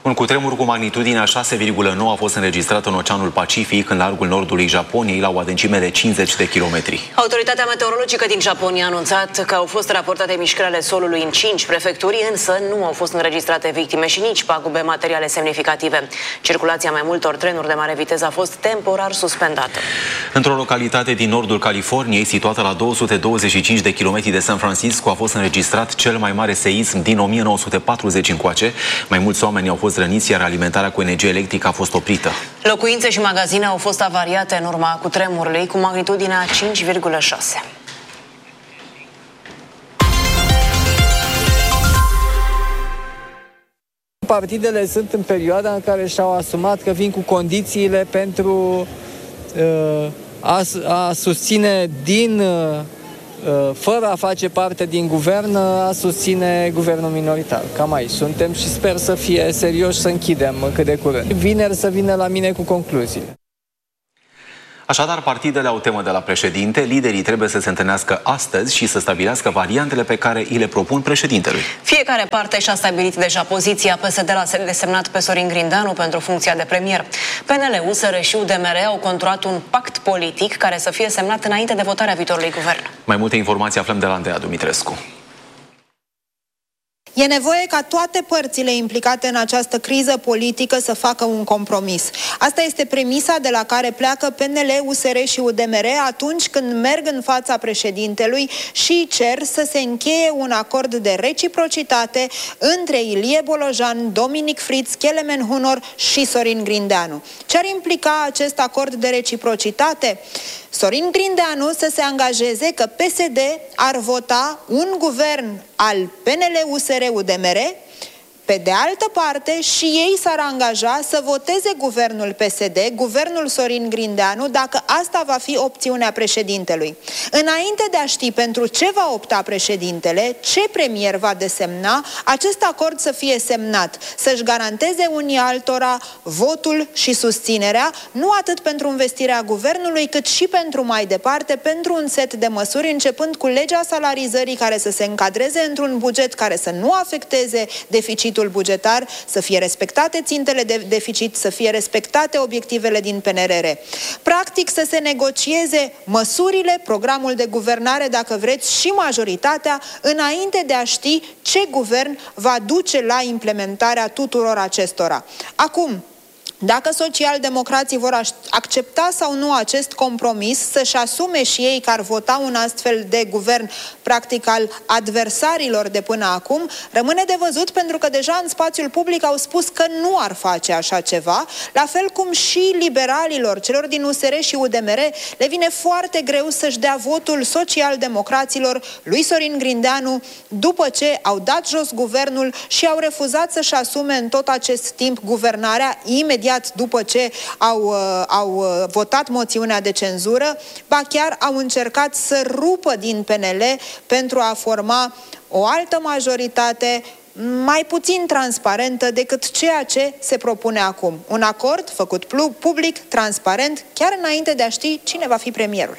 Un cutremur cu magnitudinea 6,9 a fost înregistrat în Oceanul Pacific, în largul nordului Japoniei, la o adâncime de 50 de kilometri. Autoritatea meteorologică din Japonia a anunțat că au fost raportate mișcări ale solului în 5 prefecturi, însă nu au fost înregistrate victime și nici pagube materiale semnificative. Circulația mai multor trenuri de mare viteză a fost temporar suspendată. Într-o localitate din nordul Californiei, situată la 225 de kilometri de San Francisco, a fost înregistrat cel mai mare seism din 1940 încoace. Mai mulți oameni au fost răniți, iar alimentarea cu energie electrică a fost oprită. Locuințe și magazine au fost avariate în urma cutremurului cu magnitudinea 5,6. Partidele sunt în perioada în care și-au asumat că vin cu condițiile pentru a susține fără a face parte din guvern, a susține guvernul minoritar. Cam aici suntem și sper să fie serios să închidem cât de curând. Vineri să vină la mine cu concluziile. Așadar, partidele au temă de la președinte, liderii trebuie să se întâlnească astăzi și să stabilească variantele pe care îi le propun președintelui. Fiecare parte și-a stabilit deja poziția. PSD l-a desemnat pe Sorin Grindeanu pentru funcția de premier. PNL, USR și UDMR au conturat un pact politic care să fie semnat înainte de votarea viitorului guvern. Mai multe informații aflăm de la Andreea Dumitrescu. E nevoie ca toate părțile implicate în această criză politică să facă un compromis. Asta este premisa de la care pleacă PNL, USR și UDMR atunci când merg în fața președintelui și cer să se încheie un acord de reciprocitate între Ilie Bolojan, Dominic Fritz, Kelemen Hunor și Sorin Grindeanu. Ce ar implica acest acord de reciprocitate? Sorin Grindeanu să se angajeze că PSD ar vota un guvern al PNL-USR-UDMR, pe de altă parte și ei s-ar angaja să voteze guvernul PSD, guvernul Sorin Grindeanu, dacă asta va fi opțiunea președintelui. Înainte de a ști pentru ce va opta președintele, ce premier va desemna, acest acord să fie semnat, să-și garanteze unii altora votul și susținerea, nu atât pentru învestirea guvernului, cât și pentru mai departe, pentru un set de măsuri, începând cu legea salarizării care să se încadreze într-un buget care să nu afecteze deficitul bugetar, să fie respectate țintele de deficit, să fie respectate obiectivele din PNRR. Practic să se negocieze măsurile, programul de guvernare, dacă vreți, și majoritatea, înainte de a ști ce guvern va duce la implementarea tuturor acestora. Acum, dacă socialdemocrații vor accepta sau nu acest compromis, să-și asume și ei că ar vota un astfel de guvern practic al adversarilor de până acum, rămâne de văzut, pentru că deja în spațiul public au spus că nu ar face așa ceva, la fel cum și liberalilor, celor din USR și UDMR, le vine foarte greu să-și dea votul socialdemocraților lui Sorin Grindeanu după ce au dat jos guvernul și au refuzat să-și asume în tot acest timp guvernarea imediat după ce au votat moțiunea de cenzură, ba chiar au încercat să rupă din PNL pentru a forma o altă majoritate mai puțin transparentă decât ceea ce se propune acum. Un acord făcut public, transparent, chiar înainte de a ști cine va fi premierul.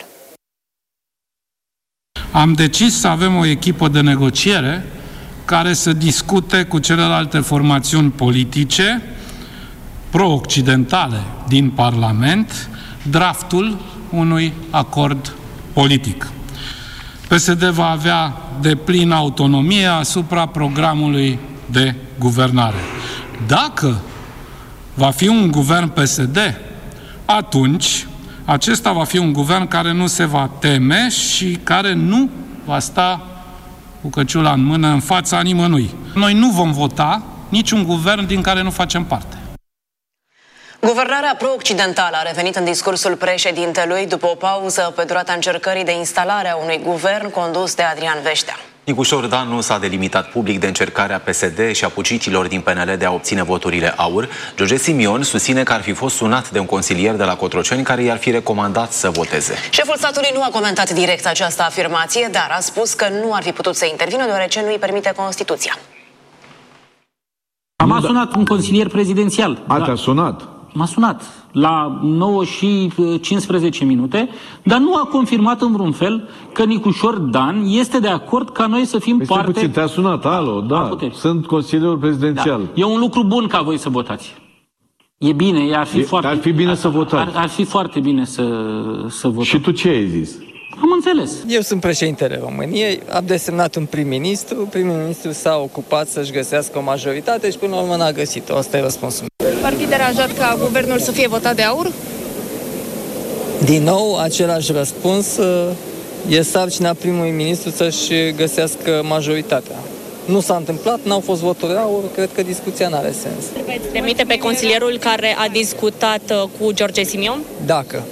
Am decis să avem o echipă de negociere care să discute cu celelalte formațiuni politice pro-occidentale din Parlament draftul unui acord politic. PSD va avea deplină autonomie asupra programului de guvernare. Dacă va fi un guvern PSD, atunci acesta va fi un guvern care nu se va teme și care nu va sta cu căciula în mână în fața nimănui. Noi nu vom vota niciun guvern din care nu facem parte. Guvernarea pro-occidentală a revenit în discursul președintelui după o pauză pe durata încercării de instalare a unui guvern condus de Adrian Veștea. Nicușor Dan nu s-a delimitat public de încercarea PSD și a pucicilor din PNL de a obține voturile aur. George Simion susține că ar fi fost sunat de un consilier de la Cotroceni care i-ar fi recomandat să voteze. Șeful statului nu a comentat direct această afirmație, dar a spus că nu ar fi putut să intervină deoarece nu îi permite Constituția. M-a sunat un consilier prezidențial. Te-a sunat? M-a sunat la 9 și 15 minute, dar nu a confirmat în vreun fel că Nicușor Dan este de acord ca noi să fim parte... Puțin, te-a sunat, alo, da, sunt consilier prezidențial. Da. E un lucru bun ca voi să votați. E bine, ar fi bine să votați. Ar fi foarte bine să votați. Și tu ce ai zis? Am înțeles. Eu sunt președintele României, am desemnat un prim-ministru, prim-ministru s-a ocupat să-și găsească o majoritate și până la urmă n-a găsit-o. Asta e răspunsul. Ar fi deranjat ca guvernul să fie votat de AUR? Din nou, același răspuns, e sarcina primului ministru să-și găsească majoritatea. Nu s-a întâmplat, n-au fost voturi AUR, cred că discuția n-are sens. Veți demite pe consilierul care a discutat cu George Simion? Dacă.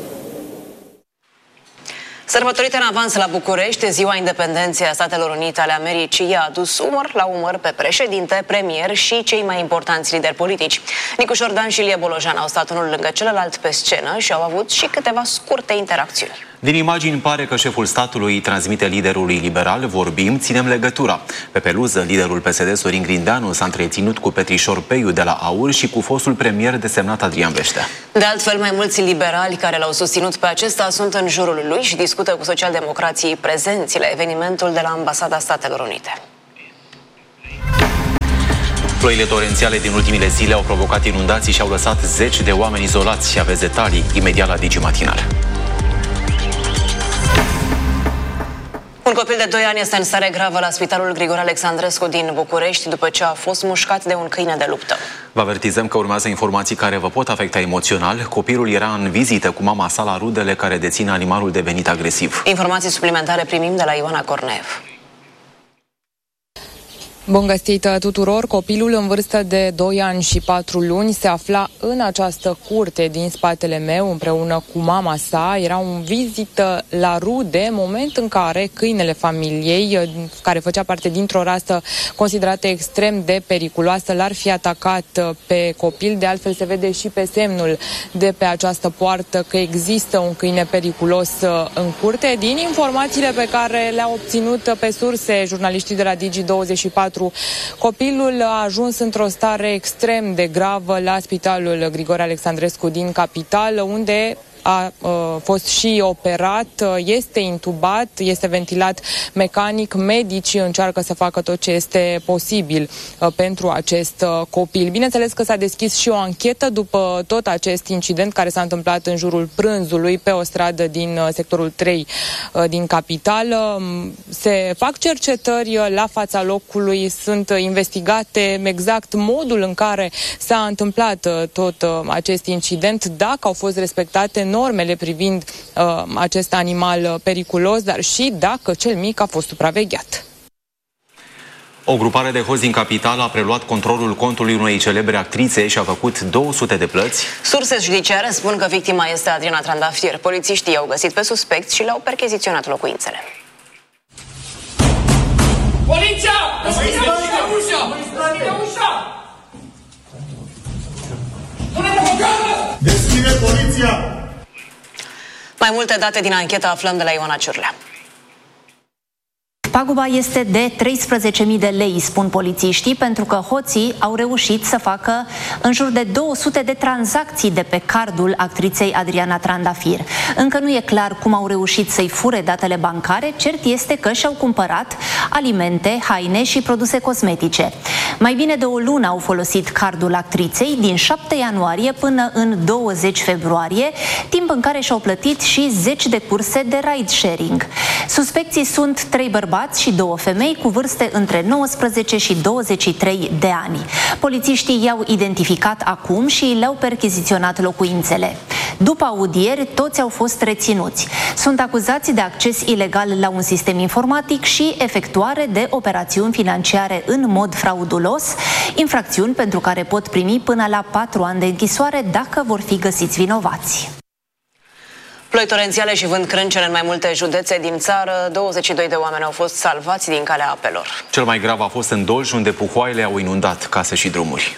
Sărbătorită în avans la București, Ziua Independenței a Statelor Unite ale Americii i-a adus umăr la umăr pe președinte, premier și cei mai importanți lideri politici. Nicușor Dan și Ilie Bolojan au stat unul lângă celălalt pe scenă și au avut și câteva scurte interacțiuni. Din imagini pare că șeful statului transmite liderului liberal: vorbim, ținem legătura. Pe peluză, liderul PSD, Sorin Grindeanu, s-a întreținut cu Petrișor Peiu de la AUR și cu fostul premier desemnat Adrian Beștea. De altfel, mai mulți liberali care l-au susținut pe acesta sunt în jurul lui și discută cu socialdemocrații prezenți la evenimentul de la Ambasada Statelor Unite. Ploile torențiale din ultimile zile au provocat inundații și au lăsat zeci de oameni izolați. Și aveți detalii imediat la Digi Matinal. Un copil de 2 ani este în stare gravă la Spitalul Grigore Alexandrescu din București după ce a fost mușcat de un câine de luptă. Vă avertizăm că urmează informații care vă pot afecta emoțional. Copilul era în vizită cu mama sa la rudele care dețin animalul devenit agresiv. Informații suplimentare primim de la Ioana Corneev. Bun găsit tuturor! Copilul în vârstă de 2 ani și 4 luni se afla în această curte din spatele meu împreună cu mama sa. Era în vizită la rude, moment în care câinele familiei, care făcea parte dintr-o rasă considerată extrem de periculoasă, l-ar fi atacat pe copil. De altfel se vede și pe semnul de pe această poartă că există un câine periculos în curte. Din informațiile pe care le-au obținut pe surse jurnaliștii de la Digi24, copilul a ajuns într-o stare extrem de gravă la Spitalul Grigore Alexandrescu din capitală, unde a fost și operat, este intubat, este ventilat mecanic. Medicii încearcă să facă tot ce este posibil pentru acest copil. Bineînțeles că s-a deschis și o anchetă după tot acest incident care s-a întâmplat în jurul prânzului pe o stradă din sectorul 3 din capitală. Se fac cercetări la fața locului, sunt investigate exact modul în care s-a întâmplat tot acest incident, dacă au fost respectate normele privind acest animal periculos, dar și dacă cel mic a fost supravegheat. O grupare de hoți din capitală a preluat controlul contului unei celebre actrițe și a făcut 200 de plăți. Surse judiciare spun că victima este Adriana Trandafir. Polițiștii i-au găsit pe suspecți și le-au percheziționat locuințele. Poliția! Deschide ușa! Deschide ușa! Deschide poliția! Mai multe date din anchetă aflăm de la Ioana Ciurlea. Paguba este de 13.000 de lei, spun polițiștii, pentru că hoții au reușit să facă în jur de 200 de tranzacții de pe cardul actriței Adriana Trandafir. Încă nu e clar cum au reușit să-i fure datele bancare, cert este că și-au cumpărat alimente, haine și produse cosmetice. Mai bine de o lună au folosit cardul actriței, din 7 ianuarie până în 20 februarie, timp în care și-au plătit și 10 de curse de ride-sharing. Suspecții sunt 3 bărbați și 2 femei cu vârste între 19 și 23 de ani. Polițiștii i-au identificat acum și le-au percheziționat locuințele. După audieri, toți au fost reținuți. Sunt acuzați de acces ilegal la un sistem informatic și efectuare de operațiuni financiare în mod fraudulos, infracțiuni pentru care pot primi până la 4 ani de închisoare dacă vor fi găsiți vinovați. Ploi torențiale și vânt crâncen în mai multe județe din țară. 22 de oameni au fost salvați din calea apelor. Cel mai grav a fost în Dolj, unde puhoaiele au inundat case și drumuri.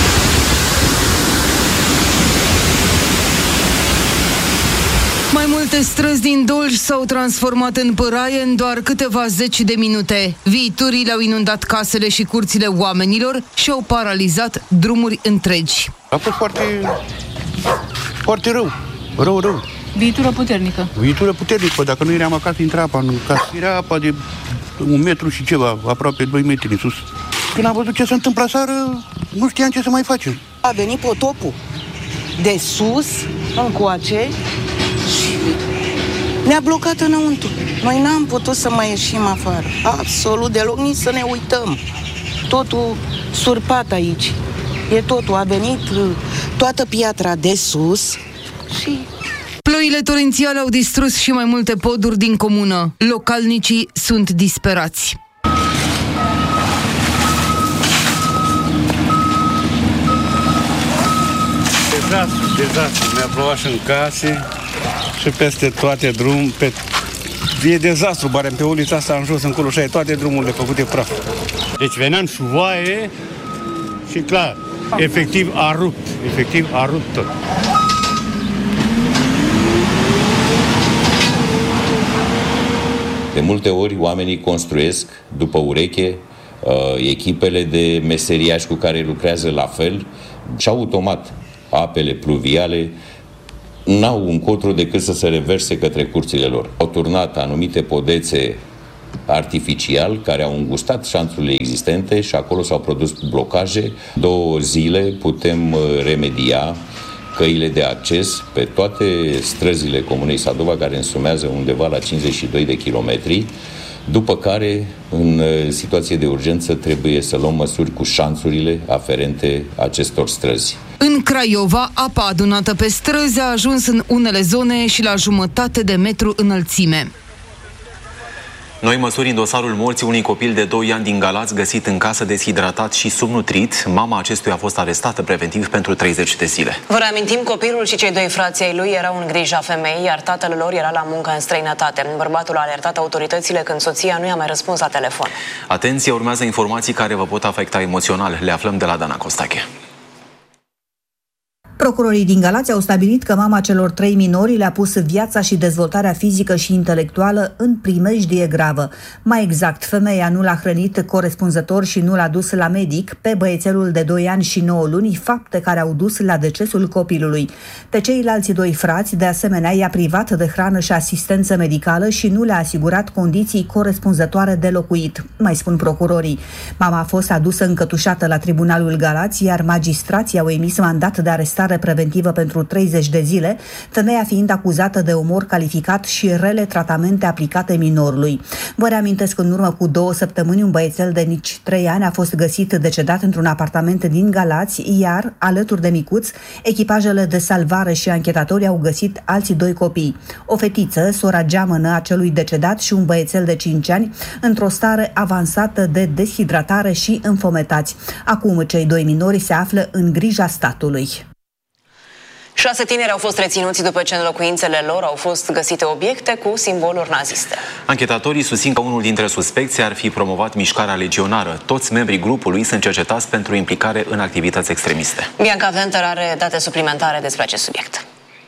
Mai multe Multe străzi din Dolj s-au transformat în păraie în doar câteva zeci de minute. Viiturile au inundat casele și curțile oamenilor și au paralizat drumuri întregi. A fost foarte rău. Rău. Viitură puternică. Viitură puternică. Dacă nu eram acasă, intra apa în casă. Era apa de 1 metru și ceva, aproape 2 metri în sus. Când am văzut ce se întâmplă aseară, nu știam ce să mai facem. A venit potopul de sus, încoace, și ne-a blocat înăuntru. Noi n-am putut să mai ieșim afară. Absolut deloc, nici să ne uităm. Totul surpat aici. E totul. A venit toată piatra de sus și... Ploile torențiale au distrus și mai multe poduri din comună. Localnicii sunt disperați. Dezastru. Mi-a plouat și în case și peste toate drumurile. E dezastru, barem pe ulița asta în jos, încolo, și toate drumurile făcute praf. Deci veneam șuvoaie și clar, efectiv a rupt tot. De multe ori oamenii construiesc după ureche, echipele de meseriași cu care lucrează la fel și automat apele pluviale n-au încotro decât să se reverse către curțile lor. Au turnat anumite podețe artificial care au îngustat șanțurile existente și acolo s-au produs blocaje. 2 zile putem remedia căile de acces pe toate străzile Comunei Sadova, care însumează undeva la 52 de kilometri, după care, în situație de urgență, trebuie să luăm măsuri cu șanțurile aferente acestor străzi. În Craiova, apa adunată pe străzi a ajuns în unele zone și la jumătate de metru înălțime. Noi măsuri în dosarul morții unui copil de 2 ani din Galați găsit în casă deshidratat și subnutrit. Mama acestuia a fost arestată preventiv pentru 30 de zile. Vă reamintim, copilul și cei 2 frații ai lui erau în grija femeii, iar tatăl lor era la muncă în străinătate. Bărbatul a alertat autoritățile când soția nu i-a mai răspuns la telefon. Atenție, urmează informații care vă pot afecta emoțional. Le aflăm de la Dana Costache. Procurorii din Galați au stabilit că mama celor 3 minori le-a pus viața și dezvoltarea fizică și intelectuală în primejdie gravă. Mai exact, femeia nu l-a hrănit corespunzător și nu l-a dus la medic pe băiețelul de 2 ani și 9 luni, fapte care au dus la decesul copilului. Pe ceilalți 2 frați, de asemenea, i-a privat de hrană și asistență medicală și nu le-a asigurat condiții corespunzătoare de locuit, mai spun procurorii. Mama a fost adusă încătușată la Tribunalul Galați, iar magistrații au emis mandat de arestare preventivă pentru 30 de zile, femeia fiind acuzată de omor calificat și rele tratamente aplicate minorului. Vă reamintesc că în urmă cu 2 săptămâni un băiețel de nici 3 ani a fost găsit decedat într-un apartament din Galați, iar, alături de micuț, echipajele de salvare și anchetatorii au găsit alții 2 copii. O fetiță, sora geamănă a celui decedat, și un băiețel de 5 ani, într-o stare avansată de deshidratare și înfometați. Acum cei 2 minori se află în grija statului. 6 tineri au fost reținuți după ce în locuințele lor au fost găsite obiecte cu simboluri naziste. Anchetatorii susțin că unul dintre suspecți ar fi promovat mișcarea legionară. Toți membrii grupului sunt cercetați pentru implicare în activități extremiste. Bianca Venter are date suplimentare despre acest subiect.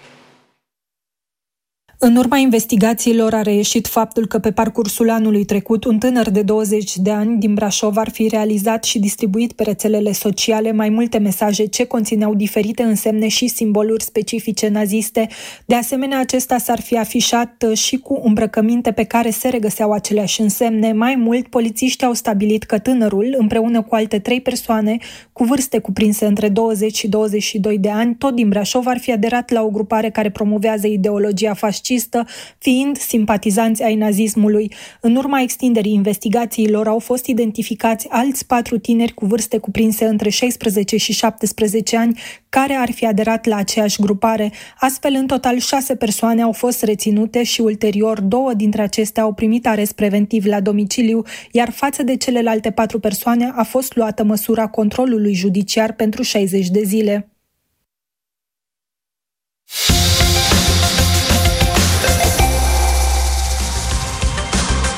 În urma investigațiilor a reieșit faptul că pe parcursul anului trecut un tânăr de 20 de ani din Brașov ar fi realizat și distribuit pe rețelele sociale mai multe mesaje ce conțineau diferite însemne și simboluri specifice naziste. De asemenea, acesta s-ar fi afișat și cu îmbrăcăminte pe care se regăseau aceleași însemne. Mai mult, polițiștii au stabilit că tânărul, împreună cu alte 3 persoane cu vârste cuprinse între 20 și 22 de ani, tot din Brașov, ar fi aderat la o grupare care promovează ideologia fascistă, fiind simpatizanți ai nazismului. În urma extinderii investigațiilor au fost identificați alți 4 tineri cu vârste cuprinse între 16 și 17 ani care ar fi aderat la aceeași grupare. Astfel, în total 6 persoane au fost reținute și ulterior 2 dintre acestea au primit arest preventiv la domiciliu, iar față de celelalte 4 persoane a fost luată măsura controlului judiciar pentru 60 de zile.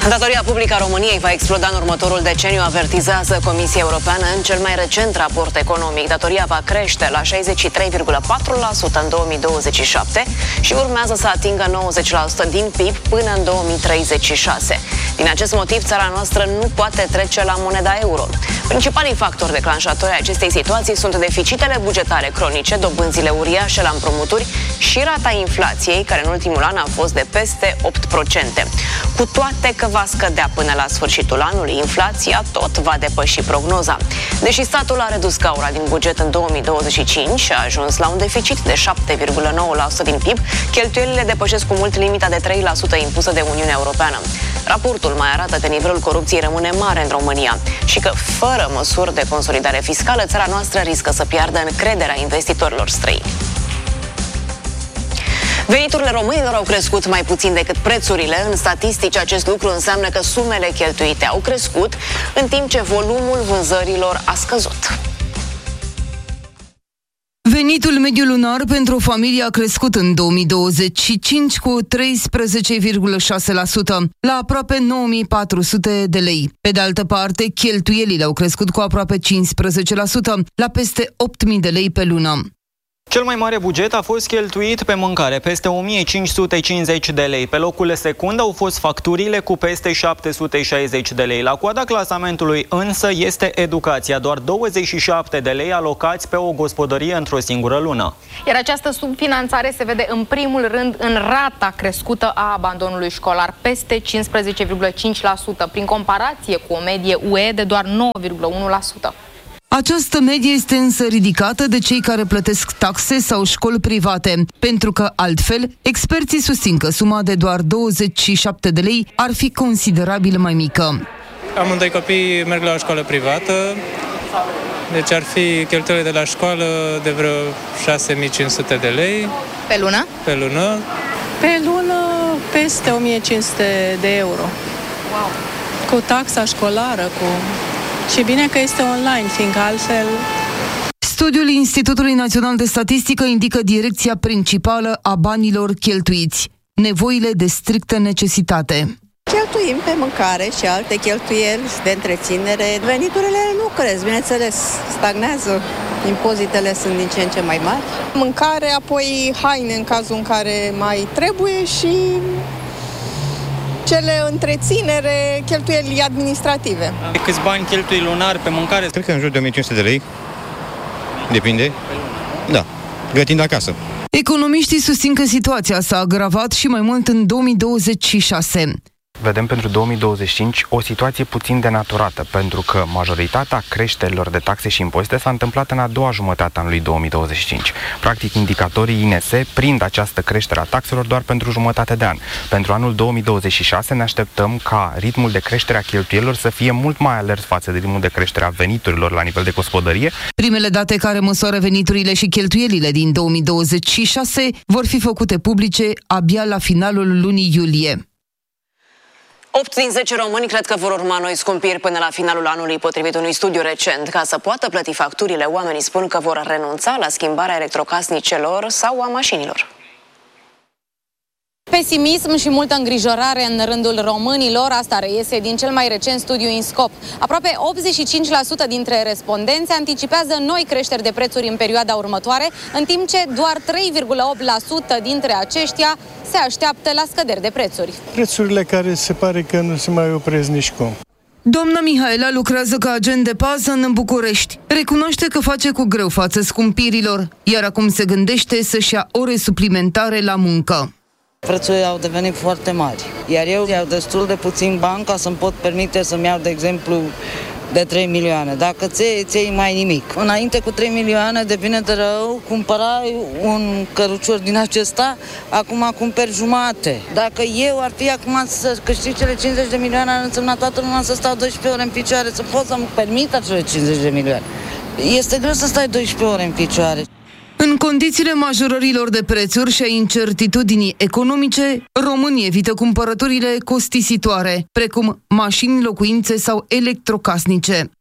Datoria publică a României va exploda în următorul deceniu, avertizează Comisia Europeană în cel mai recent raport economic. Datoria va crește la 63,4% în 2027 și urmează să atingă 90% din PIB până în 2036. Din acest motiv, țara noastră nu poate trece la moneda euro. Principalii factori declanșatori ai acestei situații sunt deficitele bugetare cronice, dobânzile uriașe la împrumuturi și rata inflației, care în ultimul an a fost de peste 8%. Cu toate că va scădea până la sfârșitul anului, inflația tot va depăși prognoza. Deși statul a redus gaura din buget în 2025 și a ajuns la un deficit de 7,9% din PIB, cheltuielile depășesc cu mult limita de 3% impusă de Uniunea Europeană. Raportul mai arată că nivelul corupției rămâne mare în România și că, fără măsuri de consolidare fiscală, țara noastră riscă să piardă încrederea investitorilor străini. Veniturile românilor au crescut mai puțin decât prețurile. În statistici, acest lucru înseamnă că sumele cheltuite au crescut, în timp ce volumul vânzărilor a scăzut. Venitul mediu lunar pentru o familie a crescut în 2025 cu 13,6%, la aproape 9.400 de lei. Pe de altă parte, cheltuielile au crescut cu aproape 15%, la peste 8.000 de lei pe lună. Cel mai mare buget a fost cheltuit pe mâncare, peste 1550 de lei. Pe locul secund au fost facturile cu peste 760 de lei. La coada clasamentului însă este educația, doar 27 de lei alocați pe o gospodărie într-o singură lună. Iar această subfinanțare se vede în primul rând în rata crescută a abandonului școlar, peste 15,5%, prin comparație cu o medie UE de doar 9,1%. Această medie este însă ridicată de cei care plătesc taxe sau școli private, pentru că altfel, experții susțin că suma de doar 27 de lei ar fi considerabil mai mică. Amândoi copii merg la o școală privată, deci ar fi cheltuielile de la școală de vreo 6.500 de lei. Pe lună? Pe lună. Pe lună peste 1.500 de euro. Wow. Cu taxa școlară, cu... Și bine că este online, fiindcă altfel... Studiul Institutului Național de Statistică indică direcția principală a banilor cheltuiți: nevoile de strictă necesitate. Cheltuim pe mâncare și alte cheltuieli de întreținere. Veniturile nu cresc, bineînțeles, stagnează. Impozitele sunt din ce în ce mai mari. Mâncare, apoi haine în cazul în care mai trebuie și... cele întreținere, cheltuieli administrative. Câți bani cheltui lunar pe mâncare? Cred că în jur de 1500 de lei. Depinde. Da, gătind acasă. Economiștii susțin că situația s-a agravat și mai mult în 2026. Vedem pentru 2025 o situație puțin denaturată, pentru că majoritatea creșterilor de taxe și impozite s-a întâmplat în a doua jumătate a anului 2025. Practic, indicatorii INS prind această creștere a taxelor doar pentru jumătate de an. Pentru anul 2026 ne așteptăm ca ritmul de creștere a cheltuielilor să fie mult mai alert față de ritmul de creștere a veniturilor la nivel de gospodărie. Primele date care măsoară veniturile și cheltuielile din 2026 vor fi făcute publice abia la finalul lunii iulie. 8 din 10 români cred că vor urma noi scumpiri până la finalul anului, potrivit unui studiu recent. Ca să poată plăti facturile, oamenii spun că vor renunța la schimbarea electrocasnicelor sau a mașinilor. Pesimism și multă îngrijorare în rândul românilor, asta reiese din cel mai recent studiu INSCOP. Aproape 85% dintre respondenți anticipează noi creșteri de prețuri în perioada următoare, în timp ce doar 3,8% dintre aceștia se așteaptă la scăderi de prețuri. Prețurile care se pare că nu se mai opresc nici cum. Doamna Mihaela lucrează ca agent de pază în București. Recunoaște că face cu greu față scumpirilor, iar acum se gândește să-și ia ore suplimentare la muncă. Prețurile au devenit foarte mari, iar eu iau destul de puțin bani ca să-mi pot permite să-mi iau, de exemplu, de 3 milioane. Dacă ți-ai mai nimic. Înainte cu 3 milioane, de bine de rău, cumpărai un cărucior din acesta, acum cumperi jumate. Dacă eu ar fi acum să câștig cele 50 de milioane, ar însemna toată lumea să stau 12 ore în picioare, să pot să-mi permit acele 50 de milioane. Este greu să stai 12 ore în picioare. În condițiile majorărilor de prețuri și a incertitudinii economice, românii evită cumpărăturile costisitoare, precum mașini, locuințe sau electrocasnice.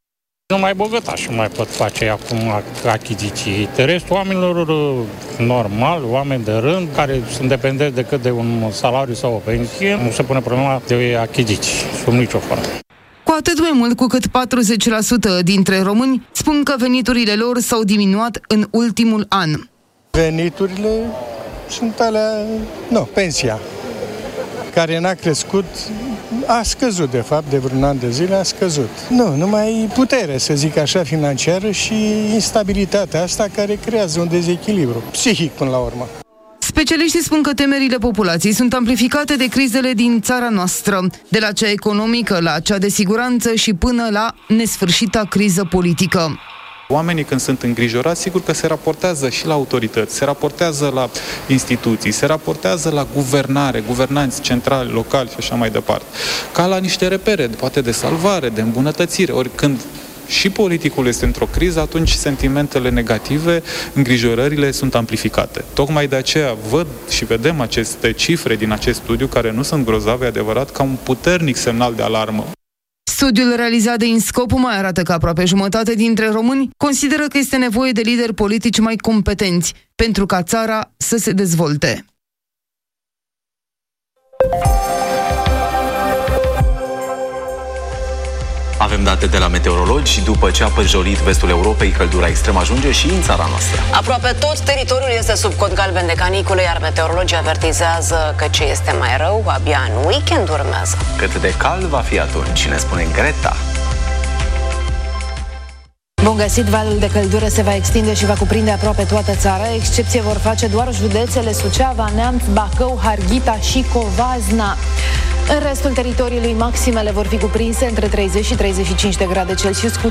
Numai bogătașii mai pot face acum achiziții. Restul oamenilor normal, oameni de rând, care sunt dependenți decât de un salariu sau o pensie, nu se pune problema de achiziții, sub nicio formă. Cu atât mai mult cu cât 40% dintre români spun că veniturile lor s-au diminuat în ultimul an. Veniturile sunt alea, pensia, care n-a crescut, a scăzut, de fapt, de vreun an de zile a scăzut. Nu mai putere, să zic așa, financiară și instabilitatea asta care creează un dezechilibru psihic până la urmă. Specialiștii spun că temerile populației sunt amplificate de crizele din țara noastră, de la cea economică la cea de siguranță și până la nesfârșita criză politică. Oamenii când sunt îngrijorați, sigur că se raportează și la autorități, se raportează la instituții, se raportează la guvernare, guvernanți centrali, locali și așa mai departe, ca la niște repere, poate de salvare, de îmbunătățire. Ori când și politicul este într-o criză, atunci sentimentele negative, îngrijorările sunt amplificate. Tocmai de aceea văd și vedem aceste cifre din acest studiu, care nu sunt grozave, adevărat, ca un puternic semnal de alarmă. Studiul realizat de INSCOP mai arată că aproape jumătate dintre români consideră că este nevoie de lideri politici mai competenți pentru ca țara să se dezvolte. Avem date de la meteorologi. După ce a păjolit vestul Europei, căldura extremă ajunge și în țara noastră. Aproape tot teritoriul este sub cod galben de canicule, iar meteorologii avertizează că ce este mai rău abia în weekend urmează. Cât de cald va fi atunci, ne spune Greta. Bun găsit, valul de căldură se va extinde și va cuprinde aproape toată țara. Excepție vor face doar județele Suceava, Neamț, Bacău, Harghita și Covasna. În restul teritoriului, maximele vor fi cuprinse între 30 și 35 de grade Celsius, cu